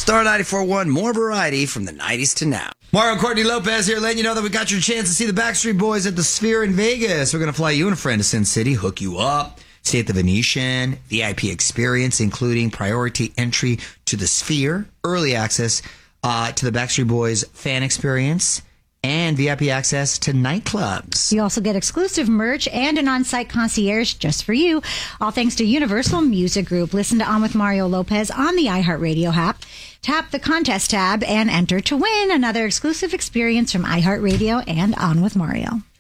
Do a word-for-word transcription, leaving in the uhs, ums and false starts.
Star ninety-four point one, more variety from the nineties to now. Mario and Courtney Lopez here, letting you know that we got your chance to see the Backstreet Boys at the Sphere in Vegas. We're going to fly you and a friend to Sin City, hook you up, stay at the Venetian, V I P experience, including priority entry to the Sphere, early access uh, to the Backstreet Boys fan experience, and V I P access to nightclubs. You also get exclusive merch and an on-site concierge just for you. All thanks to Universal Music Group. Listen to On with Mario Lopez on the iHeartRadio app. Tap the contest tab and enter to win another exclusive experience from iHeartRadio and On with Mario.